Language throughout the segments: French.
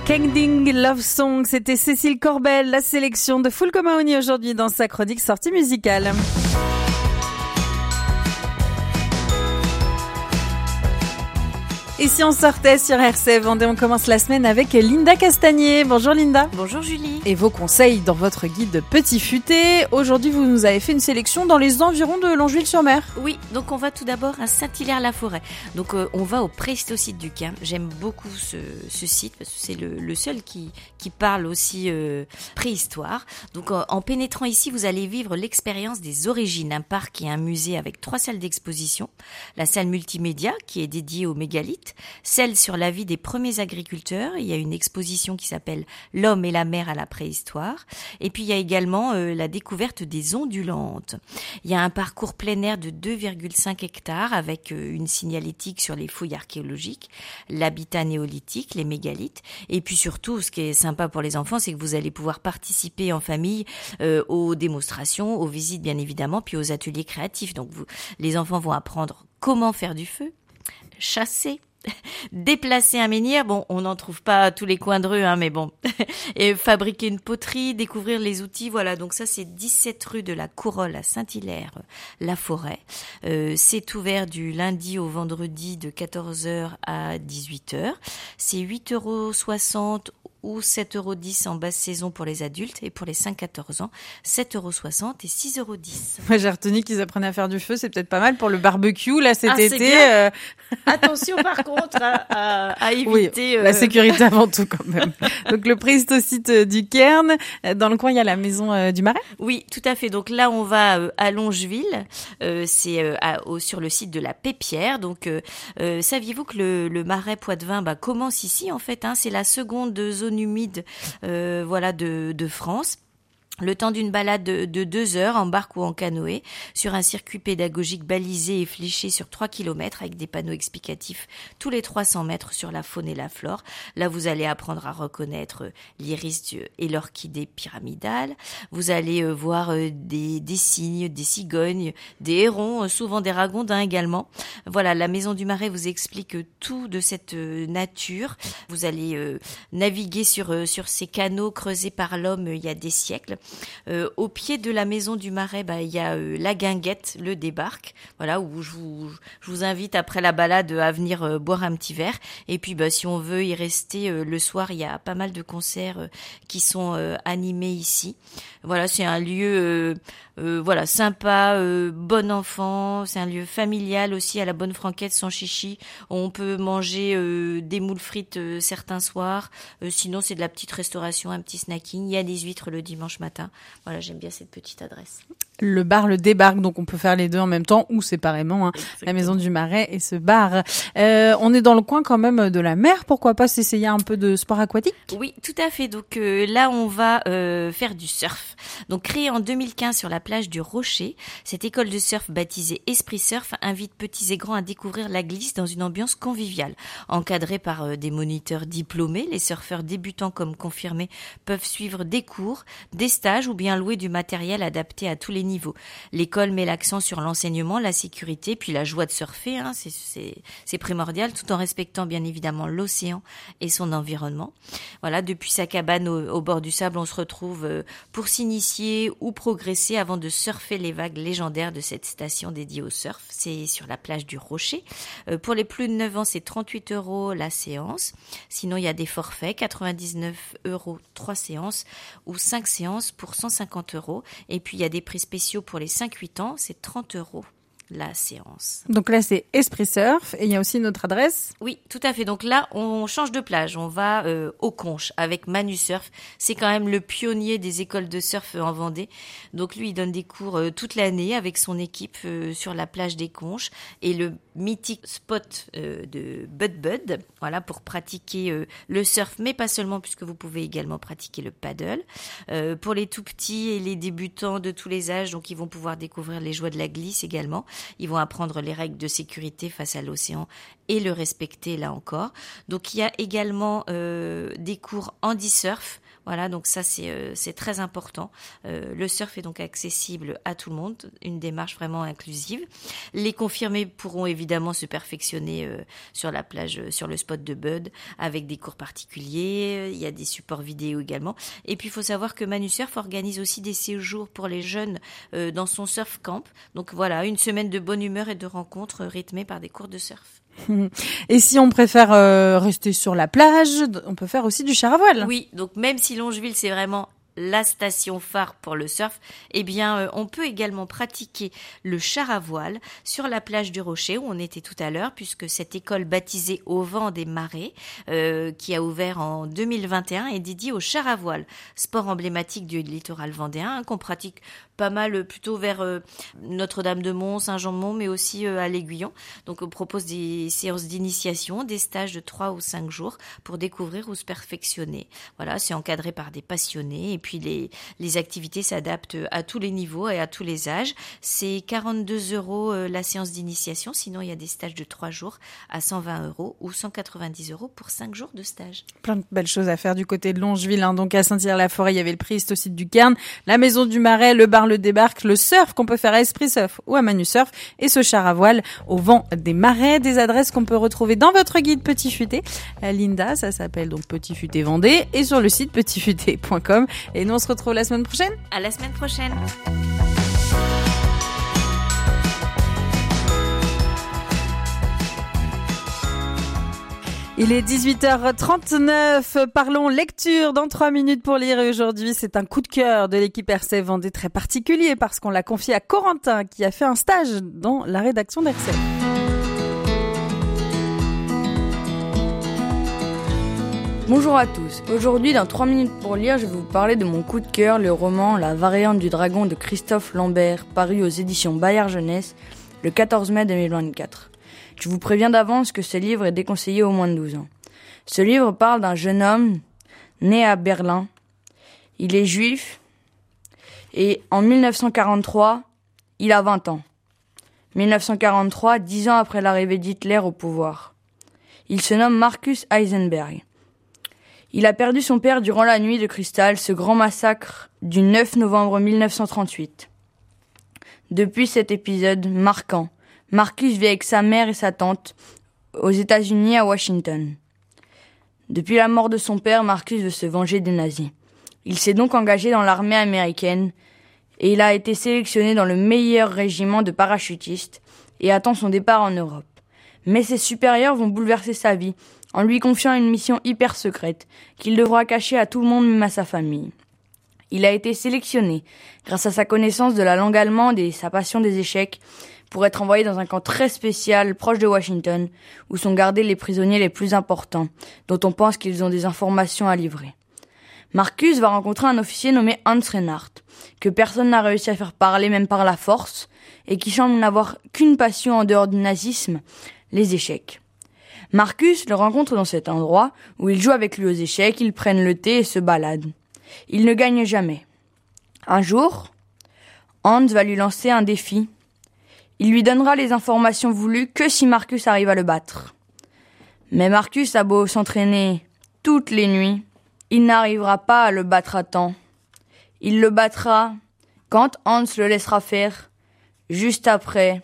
Kending Love Song, c'était Cécile Corbel, la sélection de Fulco Mahony aujourd'hui dans sa chronique sortie musicale. Et si on sortait sur RCF Vendée, on commence la semaine avec Linda Castagnier. Bonjour Linda. Bonjour Julie. Et vos conseils dans votre guide Petit Futé. Aujourd'hui, vous nous avez fait une sélection dans les environs de Longeville-sur-Mer. Oui, donc on va tout d'abord à Saint-Hilaire-la-Forêt. Donc on va au Préstocide du Cairn. J'aime beaucoup ce site parce que c'est le seul qui parle aussi préhistoire. Donc en pénétrant ici, vous allez vivre l'expérience des origines. Un parc et un musée avec 3 salles d'exposition. La salle multimédia qui est dédiée aux mégalithes. Celle sur la vie des premiers agriculteurs. Il y a une exposition qui s'appelle L'homme et la mer à la préhistoire. Et puis il y a également la découverte des ondulantes. Il y a un parcours plein air de 2,5 hectares avec une signalétique sur les fouilles archéologiques, l'habitat néolithique, les mégalithes. Et puis surtout, ce qui est sympa pour les enfants, c'est que vous allez pouvoir participer en famille aux démonstrations, aux visites bien évidemment, puis aux ateliers créatifs. Donc les enfants vont apprendre comment faire du feu, chasser, déplacer un menhir, bon, on n'en trouve pas à tous les coins de rue, hein, mais bon, et fabriquer une poterie, découvrir les outils, voilà, donc ça c'est 17 rue de la Courolle à Saint-Hilaire-la-Forêt. C'est ouvert du lundi au vendredi de 14h à 18h. C'est 8,60 € ou 7,10 € en basse saison pour les adultes et pour les 5-14 ans, 7,60 € et 6,10 €. Moi, j'ai retenu qu'ils apprenaient à faire du feu, c'est peut-être pas mal pour le barbecue, là, cet été. Attention, par contre, à éviter... Oui, la sécurité avant tout, quand même. Donc, le Préstocide du Cairn. Dans le coin, il y a la maison du Marais. Oui, tout à fait. Donc là, on va à Longeville. C'est sur le site de la Pépière. Donc, saviez-vous que le Marais Poitevin commence ici, en fait, hein, c'est la seconde zone humide de France. Le temps d'une balade de 2 heures en barque ou en canoë sur un circuit pédagogique balisé et fléché sur 3 km avec des panneaux explicatifs tous les 300 mètres sur la faune et la flore. Là, vous allez apprendre à reconnaître l'iris et l'orchidée pyramidale. Vous allez voir des cygnes, des cigognes, des hérons, souvent des ragondins également. Voilà, la Maison du Marais vous explique tout de cette nature. Vous allez naviguer sur ces canaux creusés par l'homme il y a des siècles. Au pied de la Maison du Marais, il y a la Guinguette, le débarque, voilà, où je vous invite après la balade à venir boire un petit verre. Et puis si on veut y rester le soir, il y a pas mal de concerts qui sont animés ici. Voilà, c'est un lieu sympa, bon enfant, c'est un lieu familial aussi à la bonne franquette sans chichi. On peut manger des moules frites certains soirs, sinon c'est de la petite restauration, un petit snacking. Il y a des huîtres le dimanche matin. Voilà, j'aime bien cette petite adresse. Le bar, le débarque, donc on peut faire les deux en même temps ou séparément, hein, la Maison du Marais et ce bar. On est dans le coin quand même de la mer, pourquoi pas s'essayer un peu de sport aquatique? Oui, tout à fait. Donc là, on va faire du surf. Donc créée en 2015 sur la plage du Rocher, cette école de surf baptisée Esprit Surf invite petits et grands à découvrir la glisse dans une ambiance conviviale. Encadrée par des moniteurs diplômés, les surfeurs débutants comme confirmés peuvent suivre des cours, des stages ou bien louer du matériel adapté à tous les niveaux. L'école met l'accent sur l'enseignement, la sécurité, puis la joie de surfer, hein, c'est primordial, tout en respectant bien évidemment l'océan et son environnement. Voilà, depuis sa cabane au bord du sable, on se retrouve pour s'initier ou progresser avant de surfer les vagues légendaires de cette station dédiée au surf. C'est sur la plage du Rocher. Pour les plus de 9 ans, c'est 38 € la séance. Sinon, il y a des forfaits, 99 € 3 séances ou 5 séances pour 150 €. Et puis, il y a des prix spéciaux pour les 5-8 ans, c'est 30 € la séance. Donc là, c'est Esprit Surf et il y a aussi notre adresse. Oui, tout à fait. Donc là, on change de plage. On va au Conche avec Manu Surf. C'est quand même le pionnier des écoles de surf en Vendée. Donc lui, il donne des cours toute l'année avec son équipe sur la plage des Conches et le mythique spot de Bud. Voilà, pour pratiquer le surf, mais pas seulement puisque vous pouvez également pratiquer le paddle. Pour les tout petits et les débutants de tous les âges, donc ils vont pouvoir découvrir les joies de la glisse également. Ils vont apprendre les règles de sécurité face à l'océan et le respecter là encore. Donc il y a également des cours handi-surf. Voilà, donc ça c'est très important. Le surf est donc accessible à tout le monde, une démarche vraiment inclusive. Les confirmés pourront évidemment se perfectionner sur la plage, sur le spot de Bud, avec des cours particuliers. Il y a des supports vidéo également. Et puis il faut savoir que Manusurf organise aussi des séjours pour les jeunes dans son surf camp. Donc voilà, une semaine de bonne humeur et de rencontres rythmées par des cours de surf. Et si on préfère rester sur la plage, on peut faire aussi du char à voile. Oui, donc même si Longeville, c'est vraiment la station phare pour le surf, eh bien, on peut également pratiquer le char à voile sur la plage du Rocher où on était tout à l'heure, puisque cette école baptisée Au Vent des Marais, qui a ouvert en 2021, est dédiée au char à voile, sport emblématique du littoral vendéen, qu'on pratique pas mal plutôt vers Notre-Dame-de-Mont, Saint-Jean-de-Mont, mais aussi à l'Aiguillon. Donc on propose des séances d'initiation, des stages de 3 ou 5 jours pour découvrir ou se perfectionner. Voilà, c'est encadré par des passionnés et puis les activités s'adaptent à tous les niveaux et à tous les âges. C'est 42 € la séance d'initiation, sinon il y a des stages de 3 jours à 120 € ou 190 € pour 5 jours de stage. Plein de belles choses à faire du côté de Longeville, hein. Donc à Saint-Hilaire-la-Forêt, il y avait le Priest au site du Cairn, la Maison du Marais, le bar Le Débarque, le surf qu'on peut faire à Esprit Surf ou à Manusurf et ce char à voile au Vent des Marais, des adresses qu'on peut retrouver dans votre guide Petit Futé. Linda, ça s'appelle donc Petit Futé Vendée et sur le site petitfuté.com. Et nous on se retrouve la semaine prochaine. À la semaine prochaine. Il est 18h39, parlons lecture dans 3 minutes pour lire et aujourd'hui c'est un coup de cœur de l'équipe RCF Vendée très particulier parce qu'on l'a confié à Corentin qui a fait un stage dans la rédaction d'RCF. Bonjour à tous, aujourd'hui dans 3 minutes pour lire je vais vous parler de mon coup de cœur, le roman La variante du dragon de Christophe Lambert, paru aux éditions Bayard Jeunesse le 14 mai 2024. Je vous préviens d'avance que ce livre est déconseillé aux moins de 12 ans. Ce livre parle d'un jeune homme né à Berlin. Il est juif et en 1943, il a 20 ans. 1943, 10 ans après l'arrivée d'Hitler au pouvoir. Il se nomme Marcus Heisenberg. Il a perdu son père durant la nuit de cristal, ce grand massacre du 9 novembre 1938. Depuis cet épisode marquant, Marcus vit avec sa mère et sa tante aux États-Unis à Washington. Depuis la mort de son père, Marcus veut se venger des nazis. Il s'est donc engagé dans l'armée américaine et il a été sélectionné dans le meilleur régiment de parachutistes et attend son départ en Europe. Mais ses supérieurs vont bouleverser sa vie en lui confiant une mission hyper secrète qu'il devra cacher à tout le monde, même à sa famille. Il a été sélectionné grâce à sa connaissance de la langue allemande et sa passion des échecs pour être envoyé dans un camp très spécial proche de Washington où sont gardés les prisonniers les plus importants dont on pense qu'ils ont des informations à livrer. Marcus va rencontrer un officier nommé Hans Reinhardt que personne n'a réussi à faire parler même par la force et qui semble n'avoir qu'une passion en dehors du nazisme, les échecs. Marcus le rencontre dans cet endroit où il joue avec lui aux échecs, ils prennent le thé et se baladent. Il ne gagne jamais. Un jour, Hans va lui lancer un défi. Il lui donnera les informations voulues que si Marcus arrive à le battre. Mais Marcus a beau s'entraîner toutes les nuits, il n'arrivera pas à le battre à temps. Il le battra quand Hans le laissera faire, juste après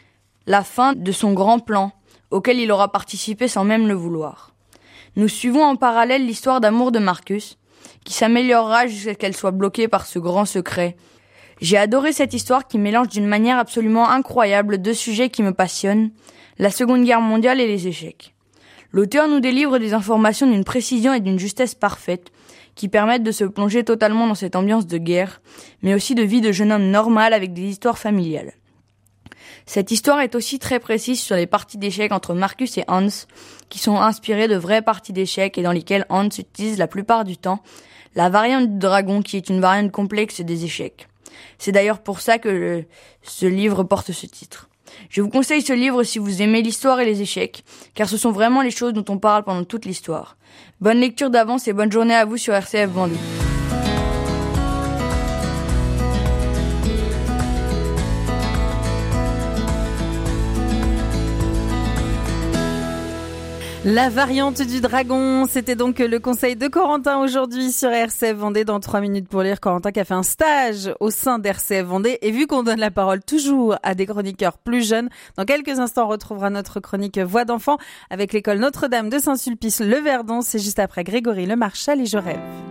la fin de son grand plan auquel il aura participé sans même le vouloir. Nous suivons en parallèle l'histoire d'amour de Marcus, qui s'améliorera jusqu'à ce qu'elle soit bloquée par ce grand secret. J'ai adoré cette histoire qui mélange d'une manière absolument incroyable deux sujets qui me passionnent, la Seconde Guerre mondiale et les échecs. L'auteur nous délivre des informations d'une précision et d'une justesse parfaite, qui permettent de se plonger totalement dans cette ambiance de guerre, mais aussi de vie de jeune homme normal avec des histoires familiales. Cette histoire est aussi très précise sur les parties d'échecs entre Marcus et Hans, qui sont inspirées de vraies parties d'échecs et dans lesquelles Hans utilise la plupart du temps la variante du dragon, qui est une variante complexe des échecs. C'est d'ailleurs pour ça que ce livre porte ce titre. Je vous conseille ce livre si vous aimez l'histoire et les échecs, car ce sont vraiment les choses dont on parle pendant toute l'histoire. Bonne lecture d'avance et bonne journée à vous sur RCF Vendée. La variante du dragon, c'était donc le conseil de Corentin aujourd'hui sur RCF Vendée. Dans 3 minutes pour lire, Corentin qui a fait un stage au sein d'RCF Vendée. Et vu qu'on donne la parole toujours à des chroniqueurs plus jeunes, dans quelques instants on retrouvera notre chronique Voix d'enfant avec l'école Notre-Dame de Saint-Sulpice, le Verdon. C'est juste après Grégory Le Marchal et Je rêve.